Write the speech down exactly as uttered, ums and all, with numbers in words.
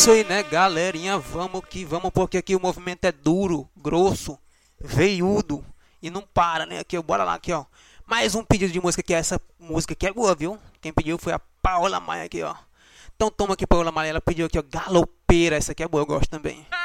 isso aí, né, galerinha? Vamos que vamos, porque aqui o movimento é duro, grosso, veiudo e não para, né? Aqui, ó, bora lá, aqui, ó. Mais um pedido de música, que é essa música que é boa, viu? Quem pediu foi a Paola Maia aqui, ó. Então toma aqui, Paola Maia, ela pediu aqui, ó, Galopeira. Essa aqui é boa, eu gosto também.